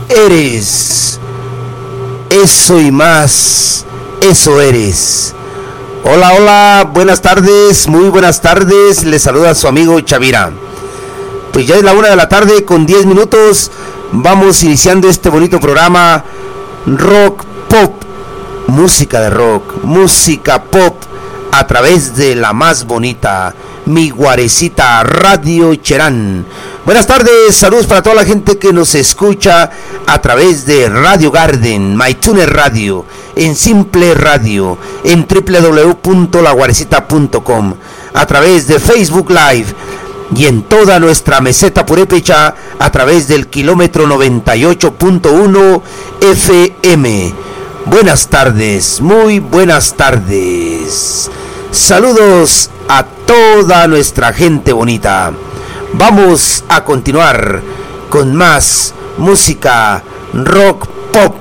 eres. Eso y más, eso eres. Hola, hola, buenas tardes, muy buenas tardes. Les saluda su amigo Chavira. Pues ya es la 1:00 con 10 minutos. Vamos iniciando este bonito programa Rock Pop. Música de rock, música pop a través de la más bonita, mi Guarecita Radio Cherán. Buenas tardes, saludos para toda la gente que nos escucha a través de Radio Garden, MyTuner Radio, en Simple Radio, en www.laguarecita.com, a través de Facebook Live y en toda nuestra meseta purépecha a través del kilómetro 98.1 FM. Buenas tardes, muy buenas tardes. Saludos a toda nuestra gente bonita. Vamos a continuar con más música rock pop